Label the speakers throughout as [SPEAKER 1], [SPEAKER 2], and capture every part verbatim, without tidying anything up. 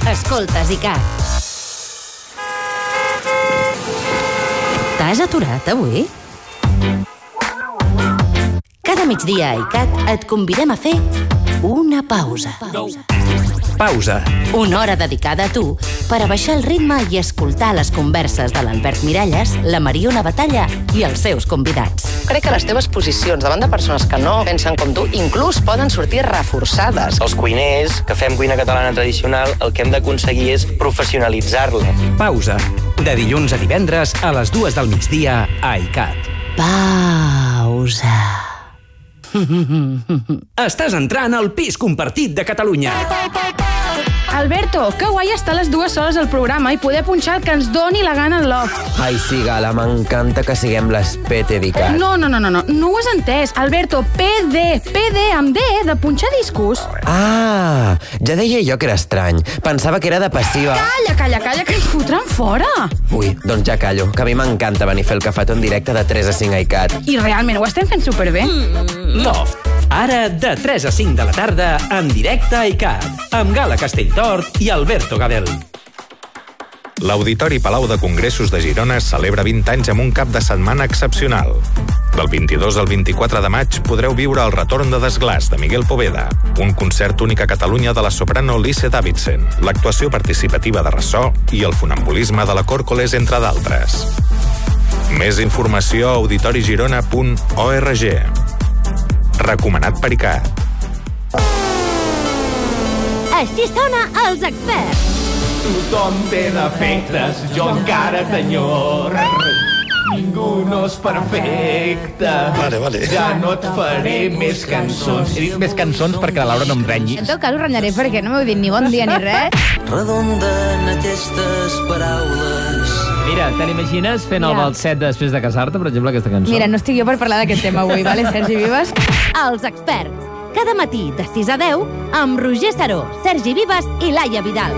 [SPEAKER 1] escoltes I C A T. T'has aturat avui? Cada migdia a I C A T et convidem a fer una pausa.
[SPEAKER 2] Pausa.
[SPEAKER 1] Una hora dedicada a tu per a baixar el ritme i escoltar les converses de l'Albert Miralles, la Mariona Batalla i els seus convidats.
[SPEAKER 3] Crec que les teves posicions davant de persones que no pensen com tu inclús poden sortir reforçades.
[SPEAKER 4] Els cuiners que fem cuina catalana tradicional, el que hem d'aconseguir és professionalitzar-la.
[SPEAKER 2] Pausa. De dilluns a divendres a les dues del migdia a I C A T.
[SPEAKER 1] Pausa.
[SPEAKER 2] Estàs entrant al pis compartit de Catalunya.
[SPEAKER 5] Alberto, que guai estar les dues soles al programa i poder punxar el que ens doni la gana en l'off.
[SPEAKER 6] Ai, sí, Gala, m'encanta que siguem les P T d'I C A T.
[SPEAKER 5] No, no, no, no, no, no ho has entès. Alberto, P D, P D amb D, de punxar discos.
[SPEAKER 6] Ah, ja deia jo que era estrany. Pensava que era de passiva.
[SPEAKER 5] Calla, calla, calla, que ens fotran fora.
[SPEAKER 6] Ui, doncs ja callo, que a mi m'encanta venir a fer el cafetó en directe de tres a cinc a I C A T.
[SPEAKER 5] I realment ho estem fent superbé.
[SPEAKER 2] Loft. Ara, de tres a cinc de la tarda, en directe a I C A T, amb Gala Castelltort i Alberto Gadel.
[SPEAKER 7] L'Auditori Palau de Congressos de Girona celebra vint anys amb un cap de setmana excepcional. Del vint-i-dos al vint-i-quatre de maig podreu viure el retorn de Desglaç de Miguel Poveda, un concert únic a Catalunya de la soprano Lise Davidson, l'actuació participativa de ressò i el funambulisme de la Còrcoles, entre d'altres. Més informació a auditorigirona punt org. Recomanat per I C A T.
[SPEAKER 1] Així sona Els Experts.
[SPEAKER 8] Tothom té defectes, jo encara t'enyor. Ningú no és perfecte.
[SPEAKER 9] Vale, vale.
[SPEAKER 8] Ja no et faré més cançons. He dit més cançons perquè la Laura no em renyi.
[SPEAKER 5] En tot cas ho renyaré perquè no m'heu dit ni bon dia ni res.
[SPEAKER 10] Redonden aquestes paraules.
[SPEAKER 11] Mira, te l'imagines fent el balset després de casar-te, per exemple, aquesta cançó?
[SPEAKER 5] Mira, no estic jo per parlar d'aquest tema avui, vale, Sergi Vives?
[SPEAKER 1] Els Experts. Cada matí de sis a deu amb Roger Saró, Sergi Vives i Laia Vidal.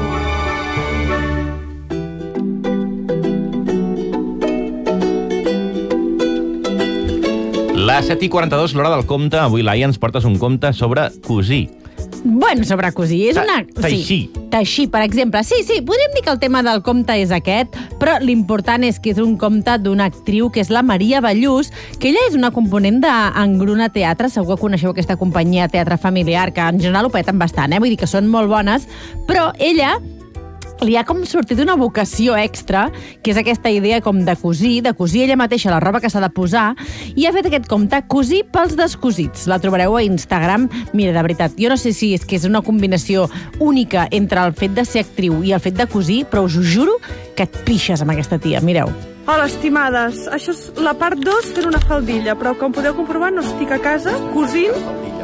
[SPEAKER 11] La set i quaranta-dos, l'hora del conte. Avui, Laia, ens portes un conte sobre cosir.
[SPEAKER 12] Bueno, sobre cosir. És una...
[SPEAKER 11] Teixir.
[SPEAKER 12] Sí, teixir, per exemple. Sí, sí, podríem dir que el tema del conte és aquest, però l'important és que és un conte d'una actriu que és la Maria Ballús, que ella és una component d'Engruna Teatre. Segur que coneixeu aquesta companyia teatre familiar, que en general ho peten bastant, eh? Vull dir que són molt bones, però ella... li ha com sortit una vocació extra, que és aquesta idea com de cosir, de cosir ella mateixa la roba que s'ha de posar, i ha fet aquest compte Cosir pels descosits. La trobareu a Instagram. Mira, de veritat, jo no sé si és que és una combinació única entre el fet de ser actriu i el fet de cosir, però us ho juro que et pixes amb aquesta tia. Mireu.
[SPEAKER 13] Hola, estimades. Això és la part dos fent una faldilla, però com podeu comprovar no estic a casa cosint.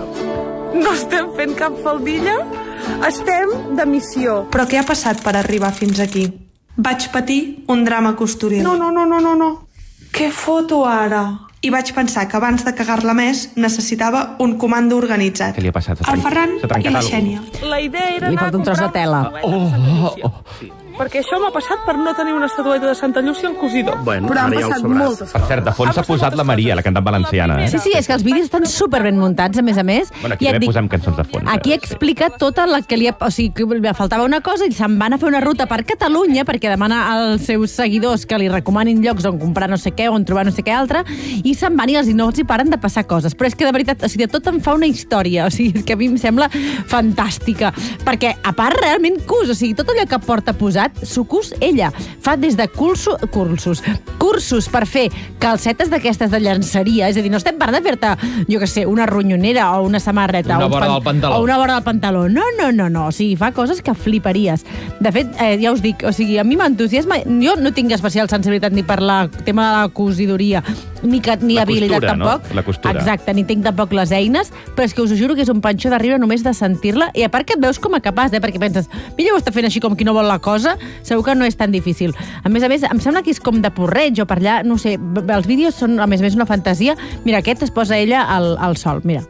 [SPEAKER 13] No estem fent cap faldilla. Estem de missió.
[SPEAKER 14] Però què ha passat per arribar fins aquí? Vaig patir un drama costuril.
[SPEAKER 13] No, no, no, no, no, no. Què foto ara?
[SPEAKER 14] I vaig pensar que abans de cagar-la més necessitava un comando organitzat.
[SPEAKER 11] Què li ha passat?
[SPEAKER 14] El Ferran i la Xènia.
[SPEAKER 13] La idea era
[SPEAKER 12] Li
[SPEAKER 13] anar
[SPEAKER 12] falta un
[SPEAKER 13] a
[SPEAKER 12] tros de
[SPEAKER 13] comprar...
[SPEAKER 12] tela.
[SPEAKER 11] Oh, oh, oh.
[SPEAKER 13] Perquè això m'ha passat per no tenir una estatueta de Santa Llúcia en cosidor.
[SPEAKER 11] Bueno,
[SPEAKER 13] però han passat moltes
[SPEAKER 11] Per cert, de fons s'ha posat la Maria, la cantant valenciana. Eh?
[SPEAKER 12] Sí, sí, és que els vídeos estan super ben muntats, a més a més.
[SPEAKER 11] Bueno, aquí també posem cançons de fons.
[SPEAKER 12] Aquí explica tota la que li ha... O sigui, que li faltava una cosa i se'n van a fer una ruta per Catalunya perquè demana als seus seguidors que li recomanin llocs on comprar no sé què, on trobar no sé què altre, i se'n van i els no els hi paren de passar coses. Però és que de veritat, o sigui, de tot em fa una història. O sigui, és que a mi em sembla fantàstica. Perquè, a part, realment cus, o sigui, tot allò que porta posat, s'ho cus ella. Fa des de curso, cursos, cursos per fer calcetes d'aquestes de llançaria, és a dir, no estem parlant de fer-te, jo què sé, una ronyonera o una samarreta
[SPEAKER 11] una
[SPEAKER 12] un
[SPEAKER 11] vora del pantaló.
[SPEAKER 12] o una vora del pantaló. No, no, no, no. O sigui, fa coses que fliparies. De fet, eh, ja us dic, o sigui, a mi m'entusiasma. Jo no tinc especial sensibilitat ni per la tema de la cosidoria, ni, que, ni
[SPEAKER 11] la
[SPEAKER 12] habilitat
[SPEAKER 11] costura,
[SPEAKER 12] tampoc.
[SPEAKER 11] No? La costura.
[SPEAKER 12] Exacte, ni tinc tampoc les eines, però és que us ho juro que és un panxó de riure només de sentir-la, i a part que et veus com a capaç, eh? Perquè penses, mira, ho està fent així com qui no vol la cosa, segur que no és tan difícil. A més a més, em sembla que és com de porreig o per allà, no sé, els vídeos són, a més a més, una fantasia. Mira, aquest es posa ella al, al sol, mira.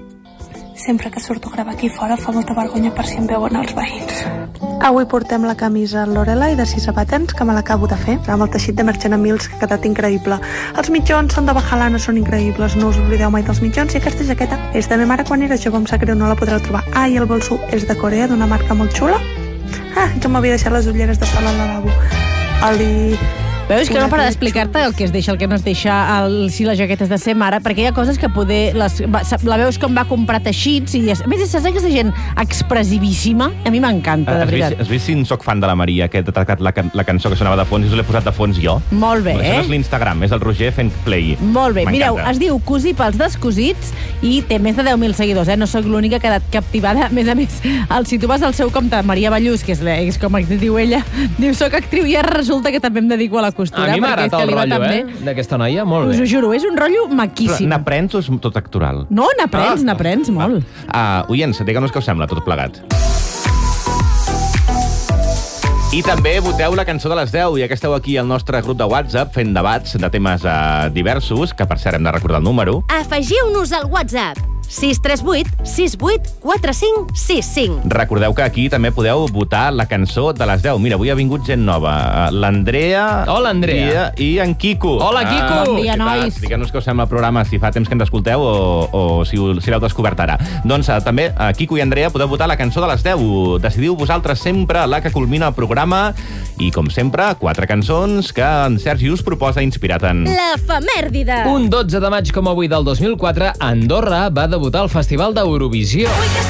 [SPEAKER 14] Sempre que surto a gravar aquí fora fa molta vergonya per si em veuen els veïns. Avui portem la camisa Lorelai de sis patents, que me l'acabo de fer, amb el teixit de Merchant Mills, que ha quedat increïble. Els mitjons són de Bajalana, són increïbles, no us oblideu mai dels mitjons, i aquesta jaqueta és de ma mare quan era jove, em sap greu, no la podreu trobar. Ah, i el bolso és de Corea, d'una marca molt xula. Ah, jo m'havia deixat les ulleres de sol al lavabo. Oli...
[SPEAKER 12] Veus que no para d'explicar-te el que es deixa, el que no es deixa, el, si la jaqueta és de ser mare, perquè hi ha coses que poder... Les, la veus com va comprar teixits i... A més, saps aquesta gent expressivíssima? A mi m'encanta, de veritat.
[SPEAKER 11] Has vist si en soc fan de la Maria, que he atacat la, la cançó que sonava de fons i us l'he posat de fons jo?
[SPEAKER 12] Molt bé,
[SPEAKER 11] eh? Això no és l'Instagram, és el Roger fent play.
[SPEAKER 12] Molt bé. Mireu, es diu Cosir pels descosits i té més de deu mil seguidors, eh? No sóc l'única que ha quedat captivada. A més a més, el, si tu vas al seu compte, Maria Ballús, que és, és com diu ella, diu, soc actriu i ara resulta que també em dedico a la costura.
[SPEAKER 9] A mi m'ha agradat el rotllo, eh, d'aquesta noia, molt bé.
[SPEAKER 12] Us ho juro, és un rotllo maquíssim.
[SPEAKER 11] Però n'aprens o és tot actoral?
[SPEAKER 12] No, n'aprens, n'aprens molt.
[SPEAKER 11] Ah, oients, digue'm què us sembla tot plegat. I també voteu la cançó de les deu, ja que esteu aquí al nostre grup de WhatsApp fent debats de temes eh, diversos, que per cert hem de recordar el número.
[SPEAKER 1] Afegiu-nos al WhatsApp sis tres vuit sis vuit quatre cinc sis cinc.
[SPEAKER 11] Recordeu que aquí també podeu votar la cançó de les deu. Mira, avui ha vingut gent nova. L'Andrea...
[SPEAKER 9] Hola, Andrea.
[SPEAKER 11] I, i en Quico.
[SPEAKER 9] Hola, Quico.
[SPEAKER 12] Ah, bon dia, nois.
[SPEAKER 11] Digueu-nos què us sembla el programa, si fa temps que ens escolteu o, o si, si l'heu descobert ara. Doncs uh, també, uh, Quico i Andrea, podeu votar la cançó de les deu. Decidiu vosaltres sempre la que culmina el programa. I, com sempre, quatre cançons que en Sergi us proposa inspirat en...
[SPEAKER 1] L'efemèrdide.
[SPEAKER 9] Un dotze de maig com avui del dos mil quatre, Andorra va debutar al Festival d'Eurovisió.